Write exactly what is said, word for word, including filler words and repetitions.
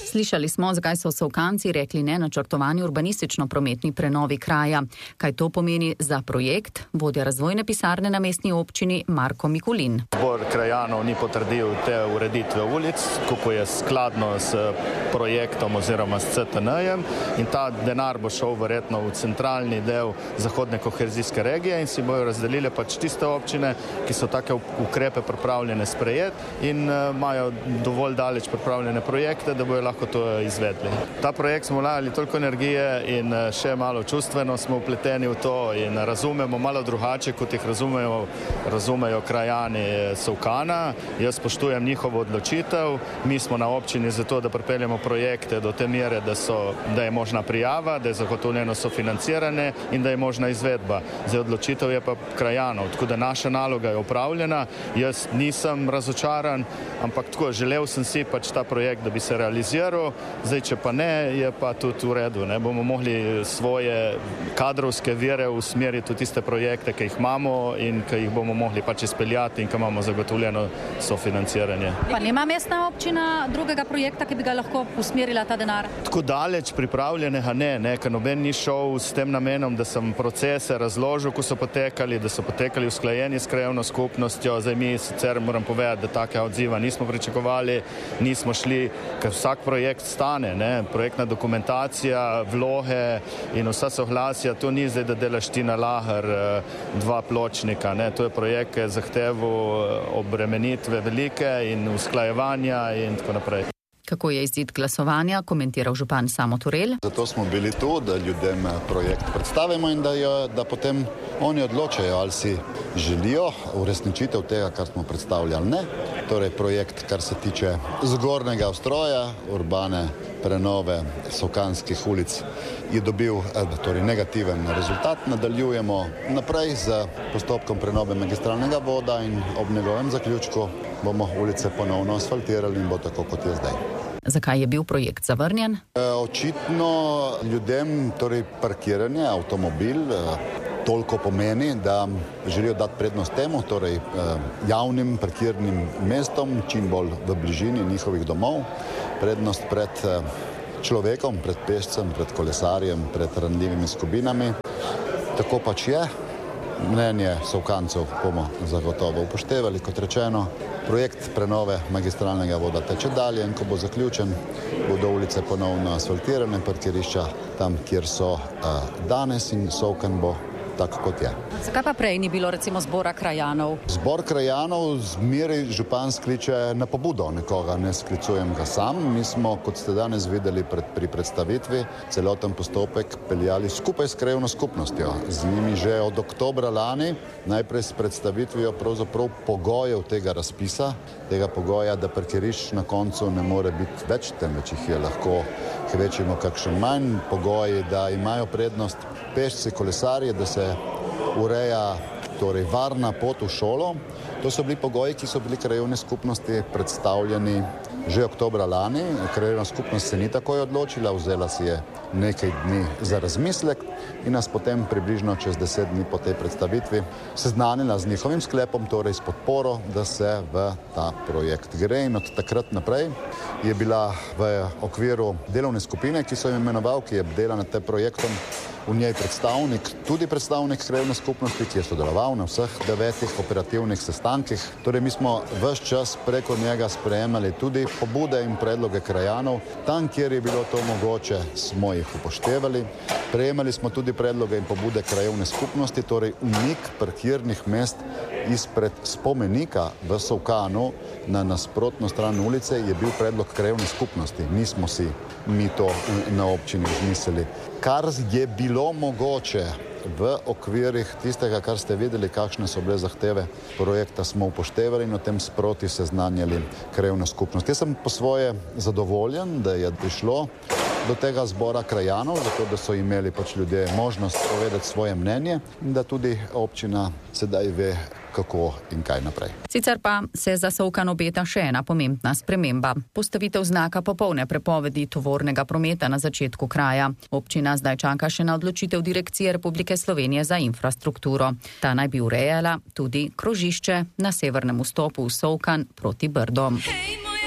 Slišali smo, zakaj so Solkanci rekli ne načrtovani urbanistično-prometni prenovi kraja. Kaj to pomeni za projekt, vodja razvojne pisarne na mestni občini Marko Mikulin. Zbor krajanov ni potrdil te ureditve ulic, kako je skladno s projektom oziroma s C T N-jem, in ta denar bo šel verjetno v centralni del zahodne kohezijske regije in si bojo razdelile pač tiste občine, ki so take ukrepe pripravljene sprejeti in uh, imajo dovolj daleč pripravljene projekte, da bojo lahko to izvedli. Ta projekt smo vlagali toliko energije in uh, še malo čustveno smo vpleteni v to in razumemo malo drugače, kot jih razumejo, razumejo krajani Solkana. Jaz spoštujem njihovo odločitev. Mi smo na občini zato, da pripeljemo projekte do te mere, da, so, da je možna prijava, da je zagotovljeno sofinanciranje in da je možna izvedba. Zdaj odločitev je pa krajanov, tako da naša naloga je opravljena. Jaz nisem razočaran, ampak tako, želel sem si pač ta projekt, da bi se realiziral. Zdaj, če pa ne, je pa tudi v redu. Ne bomo mogli svoje kadrovske vire usmeriti v tiste projekte, ki jih imamo in ki jih bomo mogli pač izpeljati in ki imamo zagotovljeno sofinanciranje. Pa nima mestna občina drugega projekta, ki bi ga lahko usmerila ta denar? Tako daleč pripravljenega ne, ne, ker noben ni šel s tem namenom, da sem procese razložil, ko so potekali, da so potekali usklajeni s krajevno skupnostjo. Zdaj mi sicer moram povedati, da take odziva nismo pričakovali, nismo šli, ker vsak projekt stane, ne, projektna dokumentacija, vloge in vsa soglasja, to ni zdaj, da delaš ti na lahar dva pločnika, ne, to je projekt, ki je zahteval obremenitve velike in usklajevanja in tako naprej. Kako je izid glasovanja, komentiral župan Samo Turel. Zato smo bili tu, da ljudem projekt predstavimo in da, jo, da potem oni odločajo, ali si želijo uresničitev tega, kar smo predstavljali, ali ne. Torej projekt, kar se tiče zgornjega ustroja, urbane prenove solkanskih ulic, je dobil torej, negativen rezultat. Nadaljujemo naprej z postopkom prenove magistralnega voda in ob njegovem zaključku bomo ulice ponovno asfaltirali in bo tako, kot je zdaj. Zakaj je bil projekt zavrnjen? E, očitno ljudem torej parkiranje, avtomobil toliko pomeni, da želijo dati prednost temu, torej javnim parkirnim mestom, čim bolj v bližini njihovih domov, prednost pred človekom, pred pešcem, pred kolesarjem, pred ranljivimi skupinami. Tako pač je. Mnenje Solkancev bomo zagotovo upoštevali, kot rečeno. Projekt prenove magistralnega voda teče dalje in ko bo zaključen, bodo ulice ponovno asfaltirane, parkirišča tam, kjer so uh, danes in Solkan bo tako, kot je. Zakaj pa prej ni bilo recimo zbora krajanov? Zbor krajanov zmeraj župan skliče na pobudo nekoga, ne sklicujem ga sam. Mi smo, kot ste danes videli pred, pri predstavitvi, celoten postopek peljali skupaj s krajevno skupnostjo. Z njimi že od oktobra lani, najprej s predstavitvijo pravzaprav pogojev tega razpisa, tega pogoja, da parkirišč na koncu ne more biti več, temveč jih je lahko kvečimo kakšen manj, pogoji, da imajo prednost pešci, kolesarje, da se ureja torej varna pot v šolo. To so bili pogoji, ki so bili krajevne skupnosti predstavljeni že oktobra lani. Krajevna skupnost se ni takoj odločila, vzela si je nekaj dni za razmislek in nas potem približno čez deset dni po tej predstavitvi seznanila z njihovim sklepom, torej s podporo, da se v ta projekt gre. In od takrat naprej je bila v okviru delovne skupine, ki so jo imenoval, ki je bdela nad tem projektom, v njej predstavnik, tudi predstavnik krajevne skupnosti, ki je sodeloval na vseh devetih operativnih sestankih. Torej mi smo ves čas preko njega sprejemali tudi pobude in predloge krajanov. Tam, kjer je bilo to mogoče, smo jih upoštevali. Prejemali smo tudi predloge in pobude krajevne skupnosti, torej umik parkirnih mest izpred spomenika v Solkanu na nasprotno stran ulice je bil predlog krajevne skupnosti. Nismo si mi to na občini izmislili. Kar je bilo mogoče v okvirih tistega, kar ste videli, kakšne so bile zahteve projekta, smo upoštevali in o tem sproti seznanjali krajevno skupnost. Jaz sem po svoje zadovoljen, da je prišlo do tega zbora krajanov, zato da so imeli pač ljudje možnost povedati svoje mnenje in da tudi občina sedaj ve, kako in kaj naprej. Sicer pa se za Solkan obeta še ena pomembna sprememba. Postavitev znaka popolne prepovedi tovornega prometa na začetku kraja. Občina zdaj čaka še na odločitev Direkcije Republike Slovenije za infrastrukturo. Ta naj bi urejala tudi krožišče na severnem vstopu v Solkan proti Brdom. Hey,